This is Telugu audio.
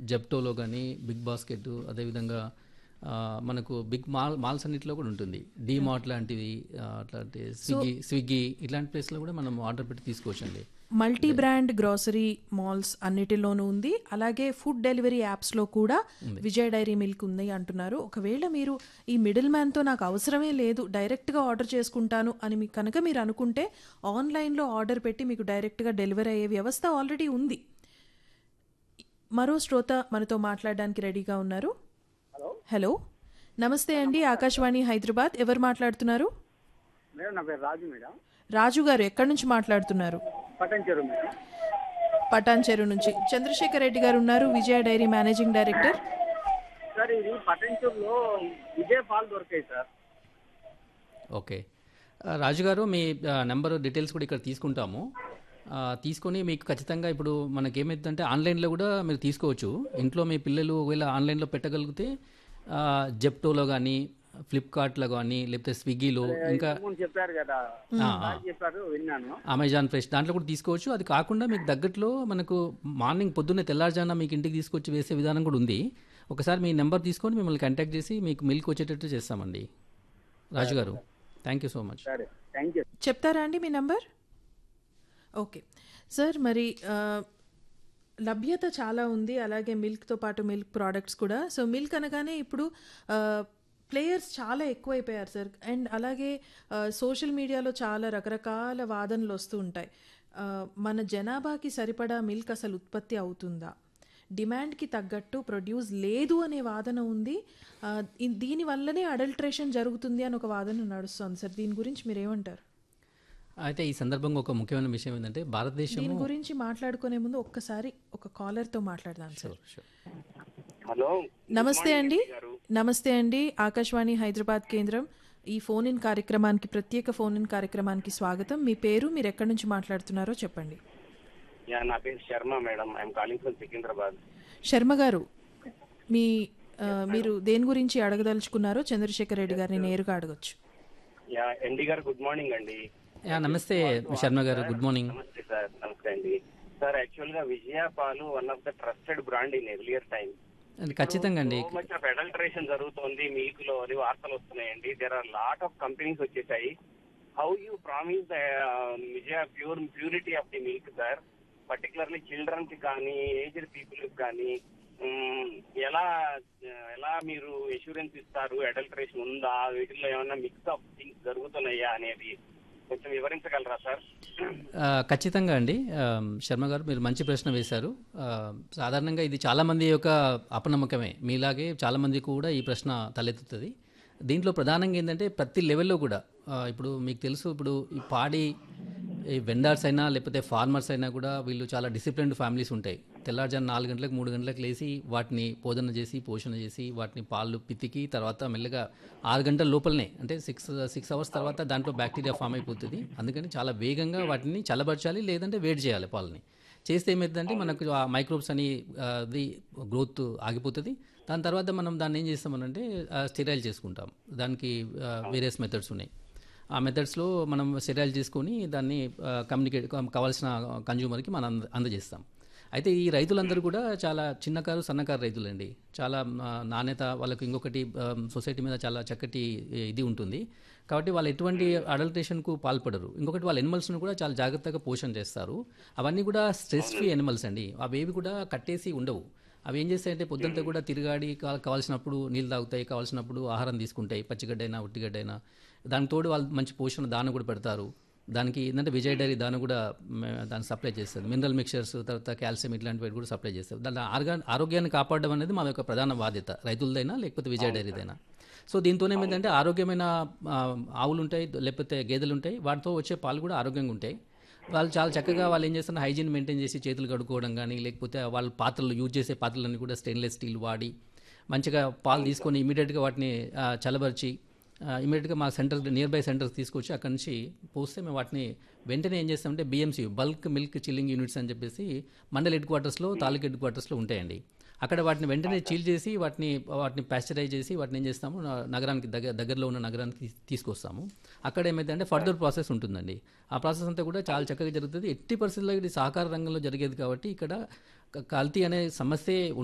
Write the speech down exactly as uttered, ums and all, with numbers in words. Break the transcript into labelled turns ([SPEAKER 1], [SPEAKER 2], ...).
[SPEAKER 1] జెప్టోలో కానీ, బిగ్ బాస్కెట్, అదేవిధంగా ఆహ్, మనకు బిగ్ మాల్ మాల్స్ అన్నిటిలో కూడా ఉంటుంది. డీమార్ట్ లాంటివి, ఆహ్, అట్లాంటి స్విగ్గీ స్విగ్గీ ఇట్లాంటి ప్లేస్‌లో కూడా మనం ఆర్డర్ పెట్టి తీసుకోవచ్చండి.
[SPEAKER 2] మల్టీ బ్రాండ్ గ్రోసరీ మాల్స్ అన్నిటిలోనూ ఉంది. అలాగే ఫుడ్ డెలివరీ యాప్స్లో కూడా విజయ్ డైరీ మిల్క్ ఉంది అంటున్నారు. ఒకవేళ మీరు ఈ మిడిల్ మ్యాన్తో నాకు అవసరమే లేదు, డైరెక్ట్గా ఆర్డర్ చేసుకుంటాను అని మీకు కనుక మీరు అనుకుంటే ఆన్లైన్లో ఆర్డర్ పెట్టి మీకు డైరెక్ట్గా డెలివరీ అయ్యే వ్యవస్థ ఆల్రెడీ ఉంది. మరో శ్రోత మనతో మాట్లాడడానికి రెడీగా ఉన్నారు. హలో, నమస్తే అండి, ఆకాశవాణి హైదరాబాద్. ఎవరు మాట్లాడుతున్నారు?
[SPEAKER 3] మేడం, నా పేరు రాజు మేడం.
[SPEAKER 2] రాజు గారు ఎక్కడి నుంచి మాట్లాడుతున్నారు?
[SPEAKER 3] పటంచెరు మేడం.
[SPEAKER 2] పటాన్ చెరువు నుంచి. చంద్రశేఖర్ రెడ్డి గారు ఉన్నారు, విజయ డైరీ మేనేజింగ్ డైరెక్టర్.
[SPEAKER 3] సార్, ఇది పటంచెరులో విజయ పాలు దొరికాయి సార్.
[SPEAKER 1] ఓకే, ఆ, రాజు గారు మీ ఆ, నెంబర్ డీటెయిల్స్ కూడా ఇక్కడ తీసుకుంటాము. ఆ, తీసుకొని మీకు ఖచ్చితంగా ఇప్పుడు మనకి ఏమైందంటే ఆన్లైన్లో కూడా మీరు తీసుకోవచ్చు. ఇంట్లో మీ పిల్లలు ఒకవేళ ఆన్లైన్లో పెట్టగలిగితే ఆ, జెప్టోలో కానీ, ఫ్లిప్కార్ట్లో కానీ, లేకపోతే స్విగ్గీలో, ఇంకా
[SPEAKER 3] ముందు చెప్పారు కదా,
[SPEAKER 1] ఆ,
[SPEAKER 3] సార్ చెప్పారు, విన్నాను.
[SPEAKER 1] అమెజాన్ ఫ్రెష్ దాంట్లో కూడా తీసుకోవచ్చు. అది కాకుండా మీకు దగ్గరలో మనకు మార్నింగ్ పొద్దున్నే తెల్లారుజామున మీకు ఇంటికి తీసుకొచ్చి వేసే విధానం కూడా ఉంది. ఒకసారి మీ నెంబర్ తీసుకొని మిమ్మల్ని కాంటాక్ట్ చేసి మీకు మిల్క్ వచ్చేటట్టు చేస్తామండి. రాజు గారు, థ్యాంక్ యూ సో మచ్.
[SPEAKER 3] సరే, థ్యాంక్ యూ.
[SPEAKER 2] చెప్తారా అండి మీ నంబర్? ఓకే సార్, మరి ఆ, లభ్యత చాలా ఉంది, అలాగే మిల్క్తో పాటు మిల్క్ ప్రోడక్ట్స్ కూడా. సో మిల్క్ అనగానే ఇప్పుడు ప్లేయర్స్ చాలా ఎక్కువైపోయారు సార్. అండ్ అలాగే సోషల్ మీడియాలో చాలా రకరకాల వాదనలు వస్తూ ఉంటాయి. ఆ, మన జనాభాకి సరిపడా మిల్క్ అసలు ఉత్పత్తి అవుతుందా, డిమాండ్కి తగ్గట్టు ప్రొడ్యూస్ లేదు అనే వాదన ఉంది. ఆ, ఇ- దీనివల్లనే అడల్ట్రేషన్ జరుగుతుంది అని ఒక వాదన నడుస్తుంది సార్. దీని గురించి మీరు ఏమంటారు?
[SPEAKER 1] అయితే ఈ సందర్భంగా ఒక ముఖ్యమైన విషయం ఏంటంటే భారతదేశం
[SPEAKER 2] దీని గురించి మాట్లాడుకునే ముందు ఒక్కసారి ఒక కాలర్తో మాట్లాడదాం సార్.
[SPEAKER 3] హలో,
[SPEAKER 2] నమస్తే అండి. నమస్తే అండి, ఆకాశవాణి హైదరాబాద్ కేంద్రం ఈ ఫోన్ ఇన్ కార్యక్రమానికి, ప్రత్యేక ఫోన్ ఇన్ కార్యక్రమానికి స్వాగతం. మీ పేరు, మీరు ఎక్కడి నుంచి మాట్లాడుతున్నారో చెప్పండి.
[SPEAKER 4] యా, నా పేరు Sharma madam. I'm calling from Secunderabad.
[SPEAKER 2] Sharma గారు, మీ ఆ, మీరు దేని గురించి అడగదలుచుకున్నారో చంద్రశేఖర్ రెడ్డి గారిని నేరుగా అడగొచ్చు.
[SPEAKER 4] యా, ఎండి గారు గుడ్ మార్నింగ్ అండి.
[SPEAKER 1] యా, నమస్తే శర్మ గారు, గుడ్ మార్నింగ్.
[SPEAKER 4] నమస్తే సార్. నమస్తే అండి సార్. యాక్చువల్ గా విజయ పాలు one of the trusted brand in earlier time.
[SPEAKER 1] అది ఖచ్చితంగా అండి.
[SPEAKER 4] సో మచ్ ఆఫ్ అడల్టరేషన్ జరుగుతోంది మిల్క్ లో అని వార్తలు వస్తున్నాయండి. There are lot of companies వచ్చేసాయి. How you promise the Vijaya pure purity of the milk sir, particularly children కి కానీ, ఏజ్డ్ పీపుల్ కి కానీ, మ్, ఎలా ఎలా మీరు ఎష్యూరెన్స్ ఇస్తారు? అడల్టరేషన్ ఉందా, వీటిల్లో ఏమైనా మిక్స్ ఆఫ్ థింగ్స్ జరుగుతున్నాయా అనేది కొంచెం వివరించగలరా సార్?
[SPEAKER 1] ఆ, ఖచ్చితంగా అండి. ఆ, శర్మ గారు, మీరు మంచి ప్రశ్న వేశారు. ఆ, సాధారణంగా ఇది చాలామంది యొక్క అపనమ్మకమే. మీలాగే చాలామంది కూడా ఈ ప్రశ్న తలెత్తుతుంది. దీంట్లో ప్రధానంగా ఏంటంటే ప్రతి లెవెల్లో కూడా ఆ, ఇప్పుడు మీకు తెలుసు, ఇప్పుడు ఈ పాడి ఈ వెండర్స్ అయినా లేకపోతే ఫార్మర్స్ అయినా కూడా వీళ్ళు చాలా డిసిప్లిన్డ్ ఫ్యామిలీస్ ఉంటాయి. తెల్లారుజాము నాలుగు గంటలకు మూడు గంటలకు లేచి వాటిని పోదన చేసి, పోషణ చేసి, వాటిని పాలు పితికి, తర్వాత మెల్లగా ఆరు గంటల లోపలనే, అంటే సిక్స్ సిక్స్ అవర్స్ తర్వాత దాంట్లో బ్యాక్టీరియా ఫామ్ అయిపోతుంది. అందుకని చాలా వేగంగా వాటిని చల్లబరచాలి, లేదంటే వేడి చేయాలి పాలని. చేస్తే ఏమవుతుందంటే మనకు ఆ మైక్రోబ్స్ అని ఆ, అది గ్రోత్ ఆగిపోతుంది. దాని తర్వాత మనం దాన్ని ఏం చేస్తామనంటే స్టెరైల్ చేసుకుంటాం. దానికి వేరియస్ మెథడ్స్ ఉన్నాయి. ఆ మెథడ్స్లో మనం స్టెరైల్ చేసుకొని దాన్ని కమ్యూనికేట్ కావాల్సిన కన్జ్యూమర్కి మనం అంద అందజేస్తాం. అయితే ఈ రైతులందరూ కూడా చాలా చిన్నకారు సన్నకారు రైతులండి. చాలా ఆ, నాణ్యత వాళ్ళకి, ఇంకొకటి సొసైటీ మీద చాలా చక్కటి ఇది ఉంటుంది. కాబట్టి వాళ్ళు ఎటువంటి అడల్టరేషన్కు పాల్పడరు. ఇంకొకటి వాళ్ళ ఎనిమల్స్ను కూడా చాలా జాగ్రత్తగా పోషణ చేస్తారు. అవన్నీ కూడా స్ట్రెస్ ఫ్రీ ఎనిమల్స్ అండి. అవేవి కూడా కట్టేసి ఉండవు. అవి ఏం చేస్తాయంటే పొద్దుంతా కూడా తిరగాడి, కా- కావాల్సినప్పుడు నీళ్ళు తాగుతాయి, కావాల్సినప్పుడు ఆహారం తీసుకుంటాయి, పచ్చిగడ్డైనా ఉట్టిగడ్డైనా. దానికి తోడు వాళ్ళు మంచి పోషణ దాన కూడా పెడతారు. దానికి ఏంటంటే విజయ్ డైరీ దాని కూడా మే- దాన్ని సప్లై చేస్తుంది. మినరల్ మిక్చర్స్, తర్వాత కాల్షియం ఇట్లాంటివి కూడా సప్లై చేస్తారు. దాని ఆర్గా ఆరోగ్యాన్ని కాపాడడం అనేది మా యొక్క ప్రధాన బాధ్యత, రైతులదైనా లేకపోతే విజయ్ డైరీదైనా. సో దీంతోనే ఏమైందంటే ఆరోగ్యమైన ఆ, ఆవులు ఉంటాయి, లేకపోతే గేదెలు ఉంటాయి. వాటితో వచ్చే పాలు కూడా ఆరోగ్యంగా ఉంటాయి. వాళ్ళు చాలా చక్కగా వాళ్ళు ఏం చేస్తున్నారు, హైజీన్ మెయింటైన్ చేసి చేతులు కడుక్కోవడం కానీ, లేకపోతే వాళ్ళ పాత్రలు యూజ్ చేసే పాత్రలన్నీ కూడా స్టెయిన్లెస్ స్టీల్ వాడి మంచిగా పాలు తీసుకొని ఇమీడియట్గా వాటిని ఆ, చల్లబరిచి ఇమీడియట్గా మా సెంటర్, నియర్ బై సెంటర్స్ తీసుకొచ్చి అక్కడి నుంచి పోస్తే మేము వాటిని వెంటనే ఏం చేస్తామంటే BMC, bulk milk chilling units అని చెప్పేసి మండల్ హెడ్ క్వార్టర్స్లో, తాలూకా హెడ్ క్వార్టర్స్లో ఉంటాయండి. అక్కడ వాటిని వెంటనే చీల్ చేసి వాటిని వాటిని ప్యాస్చరైజ్ చేసి వాటిని ఏం చేస్తాము, న- నగరానికి దగ్గర దగ్గరలో ఉన్న నగరానికి తీ- తీసుకొస్తాము. అక్కడ ఏమైందంటే ఫర్దర్ ప్రాసెస్ ఉంటుందండి. ఆ ప్రాసెస్ అంతా కూడా చాలా చక్కగా జరుగుతుంది. ఎట్టి పరిస్థితుల్లో ఇది సహకార రంగంలో జరిగేది కాబట్టి ఇక్కడ క- కల్తీ అనే సమస్యే